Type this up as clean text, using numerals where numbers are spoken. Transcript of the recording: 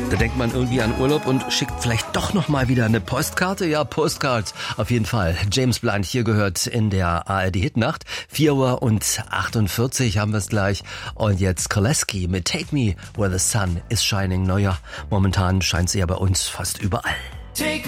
Da denkt man irgendwie an Urlaub und schickt vielleicht doch noch mal wieder eine Postkarte. Ja, Postcards auf jeden Fall. James Blunt hier gehört in der ARD-Hitnacht. 4:48 haben wir es gleich. Und jetzt Koleski mit Take Me Where the Sun is Shining. Naja, momentan scheint sie ja bei uns fast überall. Take